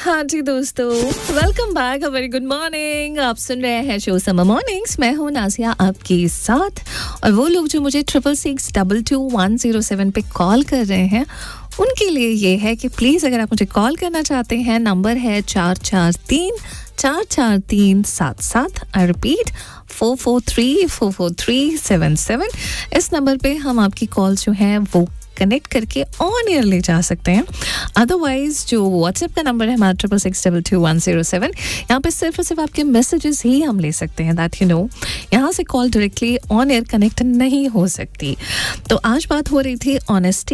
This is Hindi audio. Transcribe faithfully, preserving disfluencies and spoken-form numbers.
हाँ जी दोस्तों, welcome back, a very good morning. आप सुन रहे हैं शो समर मॉर्निंग्स। मैं हूँ नाजिया आपके साथ, और वो लोग जो मुझे triple six double two one zero seven पे कॉल कर रहे हैं उनके लिए ये है कि प्लीज़ अगर आप मुझे कॉल करना चाहते हैं, नंबर है चार चार तीन चार चार तीन सात सात। I repeat, four four three four four three seven seven. इस नंबर पे हम आपकी कॉल जो है वो कनेक्ट करके ऑन एयर ले जा सकते हैं। अदरवाइज जो व्हाट्सएप का नंबर है हमारा triple six double two one zero seven, यहाँ पे सिर्फ और सिर्फ आपके मैसेजेस ही हम ले सकते हैं। दैट यू नो, यहाँ से call directly on air connect नहीं हो सकती। तो आज बात हो रही थी ऑनेस्टी